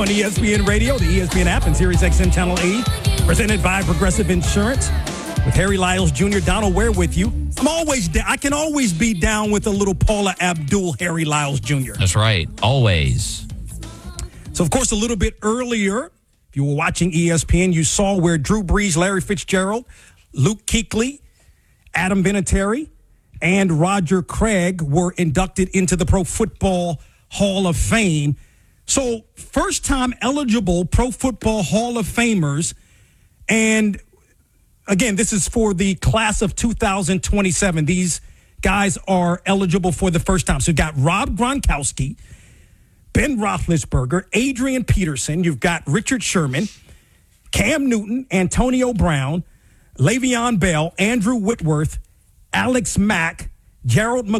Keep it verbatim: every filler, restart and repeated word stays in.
on E S P N Radio, the E S P N app, and Sirius X M Channel eight. Presented by Progressive Insurance. With Harry Lyles Junior Donald Ware with you. I'm always da- I can always be down with a little Paula Abdul, Harry Lyles Junior That's right. Always. So, of course, a little bit earlier, if you were watching E S P N, you saw where Drew Brees, Larry Fitzgerald, Luke Kuechly, Adam Vinatieri, and Roger Craig were inducted into the Pro Football Hall of Fame. So, first-time eligible Pro Football Hall of Famers. And, again, this is for the class of two thousand twenty-seven. These guys are eligible for the first time. So, you've got Rob Gronkowski, Ben Roethlisberger, Adrian Peterson. You've got Richard Sherman, Cam Newton, Antonio Brown, Le'Veon Bell, Andrew Whitworth, Alex Mack, Gerald McCoy.